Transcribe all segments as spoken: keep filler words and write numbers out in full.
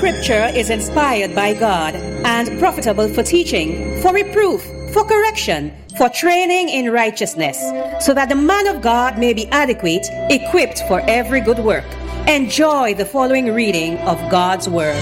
Scripture is inspired by God and profitable for teaching, for reproof, for correction, for training in righteousness, so that the man of God may be adequate, equipped for every good work. Enjoy the following reading of God's Word.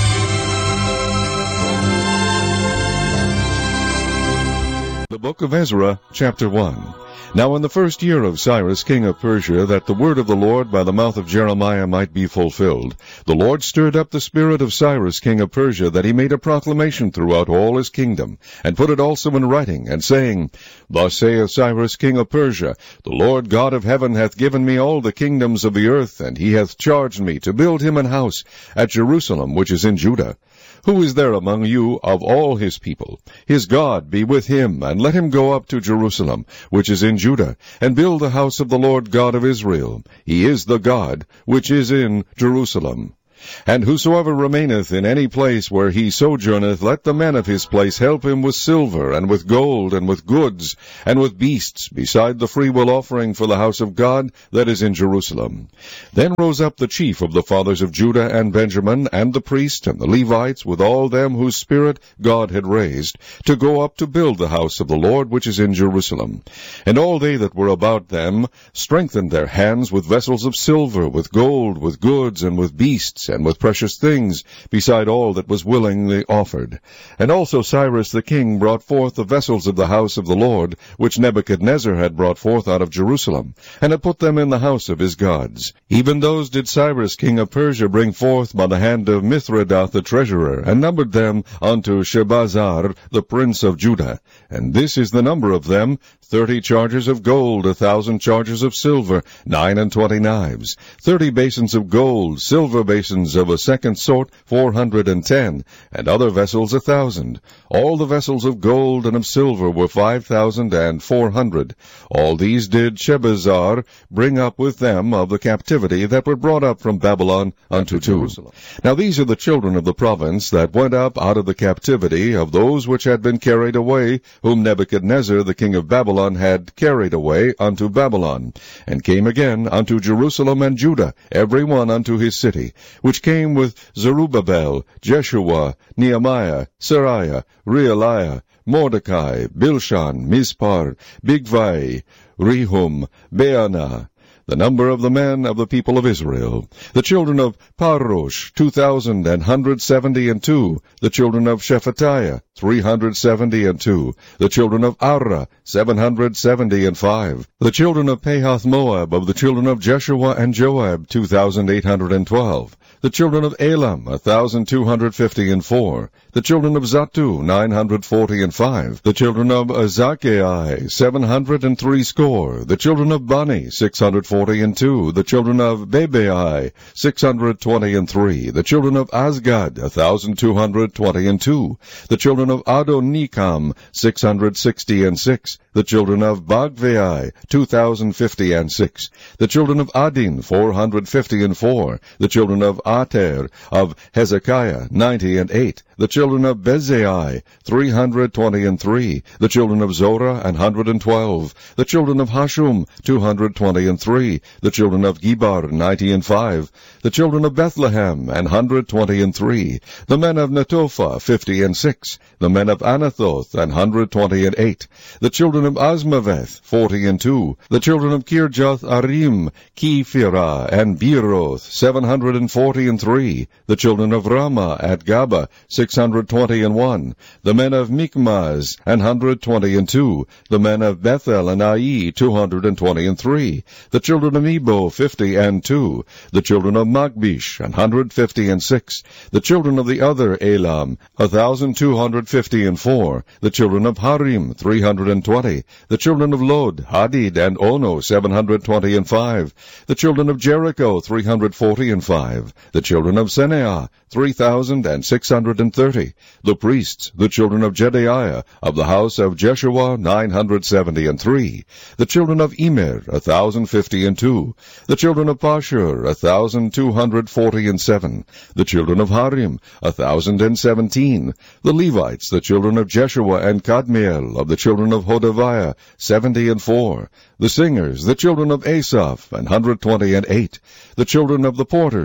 The Book of Ezra, chapter one. Now in the first year of Cyrus king of Persia, that the word of the Lord by the mouth of Jeremiah might be fulfilled, the Lord stirred up the spirit of Cyrus king of Persia, that he made a proclamation throughout all his kingdom, and put it also in writing, and saying, Thus saith Cyrus king of Persia, The Lord God of heaven hath given me all the kingdoms of the earth, and he hath charged me to build him an house at Jerusalem, which is in Judah. Who is there among you of all his people? His God be with him, and let him go up to Jerusalem, which is in Judah, and build the house of the Lord God of Israel. He is the God which is in Jerusalem. And whosoever remaineth in any place where he sojourneth, let the men of his place help him with silver, and with gold, and with goods, and with beasts, beside the freewill offering for the house of God that is in Jerusalem. Then rose up the chief of the fathers of Judah and Benjamin, and the priests, and the Levites, with all them whose spirit God had raised, to go up to build the house of the Lord which is in Jerusalem. And all they that were about them strengthened their hands with vessels of silver, with gold, with goods, and with beasts, and with precious things, beside all that was willingly offered. And also Cyrus the king brought forth the vessels of the house of the Lord, which Nebuchadnezzar had brought forth out of Jerusalem, and had put them in the house of his gods. Even those did Cyrus king of Persia bring forth by the hand of Mithredath the treasurer, and numbered them unto Shebazar the prince of Judah. And this is the number of them, thirty chargers of gold, a thousand chargers of silver, nine and twenty knives, thirty basins of gold, silver basins of a second sort, four hundred and ten, and other vessels a thousand. All the vessels of gold and of silver were five thousand and four hundred. All these did Shebazar bring up with them of the captivity that were brought up from Babylon unto Jerusalem. Now these are the children of the province that went up out of the captivity of those which had been carried away, whom Nebuchadnezzar the king of Babylon had carried away unto Babylon, and came again unto Jerusalem and Judah, every one unto his city, which came with Zerubbabel, Jeshua, Nehemiah, Seraiah, Realiah, Mordecai, Bilshan, Mispar, Bigvai, Rehum, Baanah, the number of the men of the people of Israel. The children of Parosh, two thousand and hundred seventy and two. The children of Shephatiah, three hundred seventy and two. The children of Arah, seven hundred seventy and five. The children of Pahath Moab, of the children of Jeshua and Joab, two thousand eight hundred and twelve. The children of Elam, a thousand two hundred fifty and four. The children of Zattu, nine hundred forty and five. The children of Zakkai, seven hundred and three score. The children of Bani, six hundred forty and two. The children of Bebai, six hundred twenty and three. The children of Azgad, a thousand two hundred twenty and two. The children of Adonikam, six hundred sixty and six. The children of Bagvai, two thousand fifty and six. The children of Adin, four hundred fifty and four. The children of Ater, of Hezekiah, ninety and eight. The children of Bezai, three hundred twenty and three. The children of Zorah, an hundred and twelve. The children of Hashum, two hundred twenty and three. The children of Gebar, ninety and five. The children of Bethlehem, an hundred twenty and three. The men of Netophah, fifty and six. The men of Anathoth, an hundred twenty and eight. The children of Azmaveth, forty and two. The children of Kirjath Arim, Kephirah, and Beeroth, seven hundred and forty and three. The children of Ramah at Gaba, six hundred twenty and one. The men of Michmaz, an hundred twenty and two. The men of Bethel and Ai, two hundred and twenty and three. The children of Nebo, fifty and two. The children of Magbish, an hundred fifty and six. The children of the other Elam, a thousand two hundred fifty and four. The children of Harim, three hundred and twenty. The children of Lod, Hadid, and Ono, seven hundred twenty and five. The children of Jericho, three hundred forty and five. The children of Seneah, three thousand and six hundred and thirty. The priests, the children of Jedaiah, of the house of Jeshua, nine hundred seventy and three. The children of Immer, a thousand fifty and two. The children of Pashur, a thousand two hundred forty and seven. The children of Harim, a thousand and seventeen. The Levites, the children of Jeshua and Kadmiel, of the children of Hodaviah, seventy and four. The singers, the children of Asaph, an hundred twenty and eight. The children of the porters, the children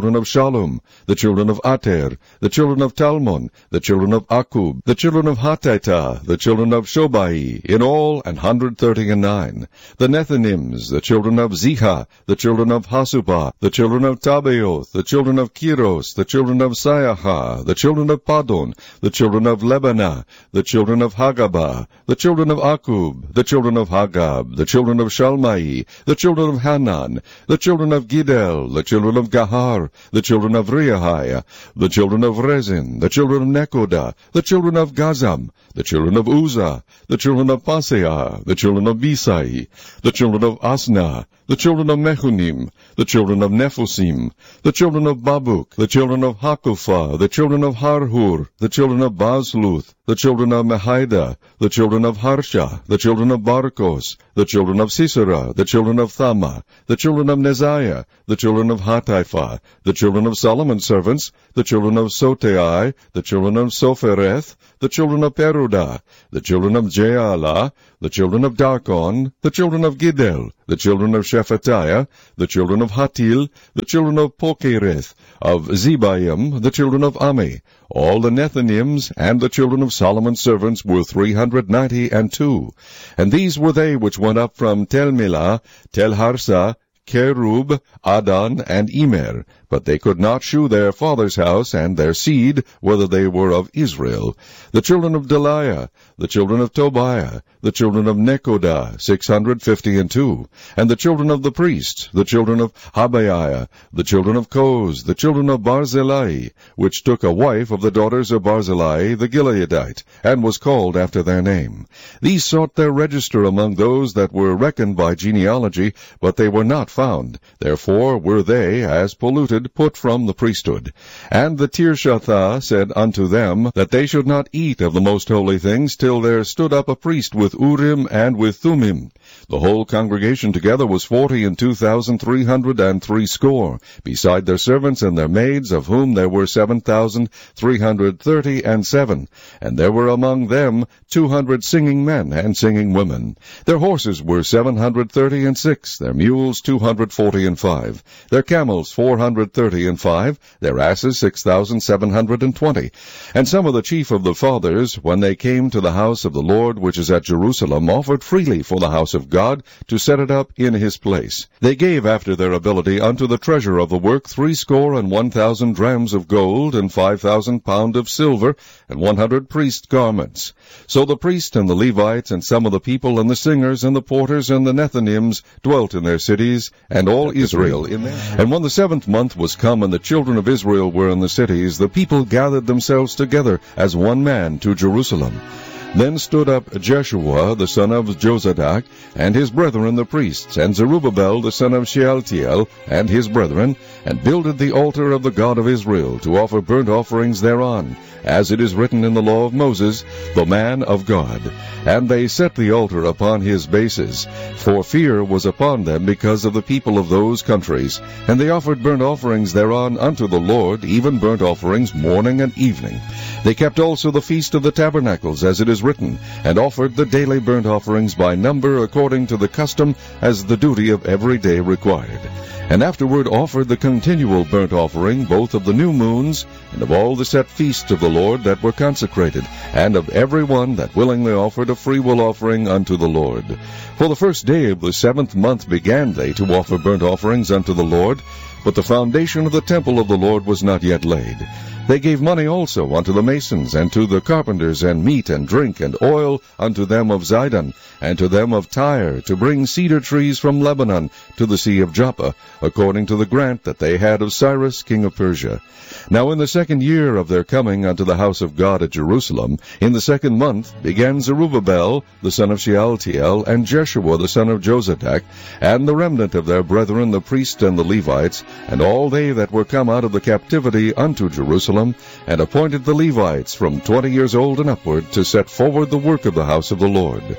children of Shallum, the children of Ater, the children of Talmon, the children of Akub, the children of Hatita, the children of Shobai, in all an hundred thirty and nine. The Nethinims, the children of Ziha, the children of Hasupah, the children of Tabaoth, the children of Kiros, the children of Siaha, the children of Padon, the children of Lebanah, the children of Hagabah, the children of Akub, the children of Hagab, the children of Shalmai, the children of Hanan, the children of Gidel, the children of Gahar, the children of Reahiah, the children of Rezin, the children of Nekoda, the children of Gazam, the children of Uzzah, the children of Paseah, the children of Bisai, the children of Asna, the children of Mechunim, the children of Nephusim, the children of Babuk, the children of Hakupha, the children of Harhur, the children of Bazluth, the children of Mehida, the children of Harsha, the children of Barkos, the children of Sisera, the children of Thama, the children of Neziah, the children of Hatipha, the children of Solomon's servants, the children of Sotai, the children of Sophereth, the children of Peruda, the children of Jaala, the children of Darkon, the children of Gidel, the children of Shephatiah, the children of Hatil, the children of Pokereth, of Zebaim, the children of Ami. All the Nethinims and the children of Solomon's servants were three hundred ninety and two. And these were they which went up from Telmilah, Telharsa, Kerub, Adon, and Emer, but they could not shew their father's house and their seed, whether they were of Israel. The children of Deliah, the children of Tobiah, the children of Nekoda, six hundred fifty and two, and the children of the priests, the children of Habaiah, the children of Koz, the children of Barzillai, which took a wife of the daughters of Barzillai the Gileadite, and was called after their name. These sought their register among those that were reckoned by genealogy, but they were not found. Therefore were they, as polluted, put from the priesthood. And the Tirshatha said unto them that they should not eat of the most holy things till there stood up a priest with Urim and with Thummim. The whole congregation together was forty and two thousand three hundred and threescore, beside their servants and their maids, of whom there were seven thousand three hundred thirty and seven. And there were among them two hundred singing men and singing women. Their horses were seven hundred thirty and six, their mules two hundred forty and five, their camels four hundred thirty and five, their asses six thousand seven hundred and twenty. And some of the chief of the fathers, when they came to the house of the Lord which is at Jerusalem, offered freely for the house of God, to set it up in his place. They gave after their ability unto the treasure of the work threescore and one thousand drams of gold, and five thousand pound of silver, and one hundred priest garments. So the priests and the Levites, and some of the people, and the singers, and the porters, and the Nethinims dwelt in their cities, and all Israel in them. And when the seventh month was come, and the children of Israel were in the cities, the people gathered themselves together as one man to Jerusalem. Then stood up Jeshua the son of Jozadak, and his brethren the priests, and Zerubbabel the son of Shealtiel, and his brethren, and builded the altar of the God of Israel, to offer burnt offerings thereon, as it is written in the law of Moses, the man of God. And they set the altar upon his bases, for fear was upon them because of the people of those countries. And they offered burnt offerings thereon unto the Lord, even burnt offerings morning and evening. They kept also the feast of the tabernacles, as it is written, and offered the daily burnt offerings by number, according to the custom, as the duty of every day required. And afterward offered the continual burnt offering, both of the new moons, and of all the set feasts of the Lord that were consecrated, and of every one that willingly offered a freewill offering unto the Lord. For the first day of the seventh month began they to offer burnt offerings unto the Lord, but the foundation of the temple of the Lord was not yet laid. They gave money also unto the masons, and to the carpenters, and meat, and drink, and oil unto them of Zidon, and to them of Tyre, to bring cedar trees from Lebanon to the sea of Joppa, according to the grant that they had of Cyrus king of Persia. Now in the second year of their coming unto the house of God at Jerusalem, in the second month, began Zerubbabel the son of Shealtiel, and Jeshua the son of Jozadak, and the remnant of their brethren the priests and the Levites, and all they that were come out of the captivity unto Jerusalem, and appointed the Levites from twenty years old and upward to set forward the work of the house of the Lord.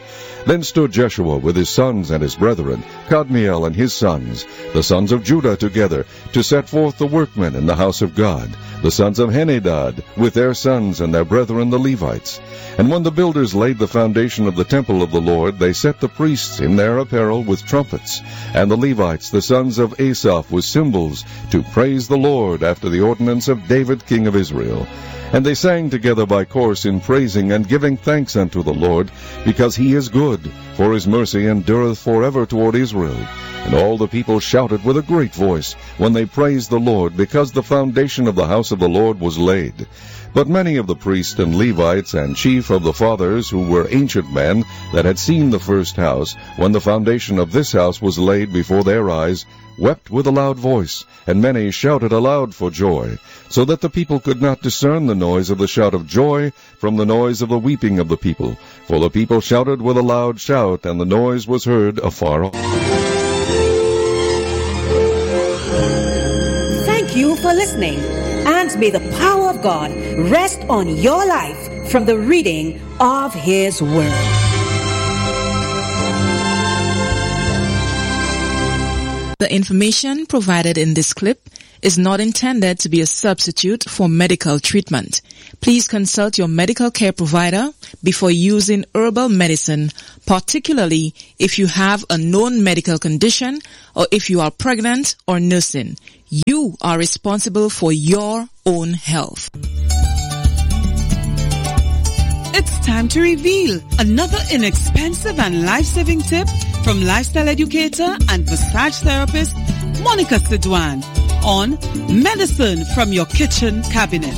Then stood Jeshua with his sons and his brethren, Kadmiel and his sons, the sons of Judah together, to set forth the workmen in the house of God, the sons of Henadad, with their sons and their brethren the Levites. And when the builders laid the foundation of the temple of the Lord, they set the priests in their apparel with trumpets, and the Levites, the sons of Asaph, with cymbals, to praise the Lord after the ordinance of David king of Israel. And they sang together by course in praising and giving thanks unto the Lord, because he is good, for his mercy endureth forever toward Israel. And all the people shouted with a great voice, when they praised the Lord, because the foundation of the house of the Lord was laid. But many of the priests and Levites and chief of the fathers, who were ancient men, that had seen the first house, when the foundation of this house was laid before their eyes, wept with a loud voice, and many shouted aloud for joy, so that the people could not discern the noise of the shout of joy from the noise of the weeping of the people. For the people shouted with a loud shout, and the noise was heard afar off. Thank you for listening, and may the power of God rest on your life from the reading of His Word. The information provided in this clip is not intended to be a substitute for medical treatment. Please consult your medical care provider before using herbal medicine, particularly if you have a known medical condition or if you are pregnant or nursing. You are responsible for your own health. It's time to reveal another inexpensive and life-saving tip from lifestyle educator and massage therapist Monica Sidwan on Medicine from Your Kitchen Cabinet.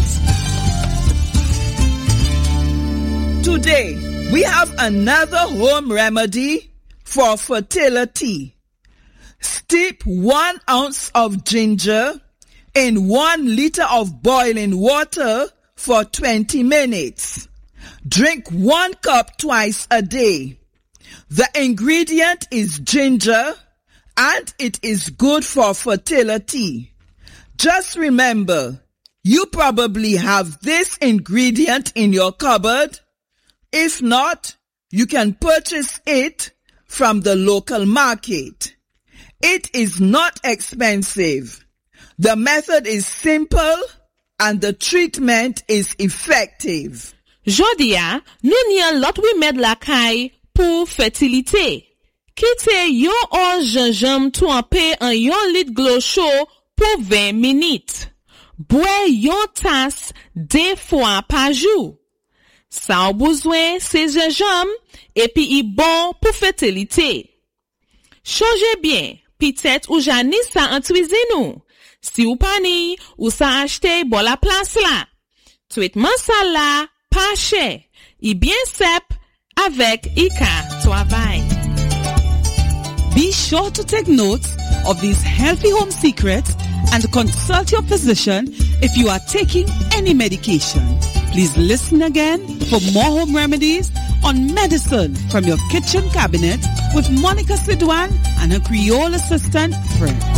Today, we have another home remedy for fertility. Steep one ounce of ginger in one liter of boiling water for twenty minutes. Drink one cup twice a day. The ingredient is ginger, and it is good for fertility. Just remember, you probably have this ingredient in your cupboard. If not, you can purchase it from the local market. It is not expensive. The method is simple, and the treatment is effective. Jodia, nou ni an lot remèd la kay pou fertilité. Kite yon or gingembre trempé en yon lit glo chaud pour vingt minutes. Bois yon tasse deux fois par jour. Sa ou besoin c'est gingembre et puis y bon pour fertilité. Changez bien, peut-être ou jani sa en cuisine ou. Si ou pani, ou sa achete bon la place là. Traitement ça là, pas cher, et bien sep avec Ika travail. Be sure to take notes of these healthy home secrets and consult your physician if you are taking any medication. Please listen again for more home remedies on Medicine from Your Kitchen Cabinet with Monica Sidwan and her Creole assistant, Fred.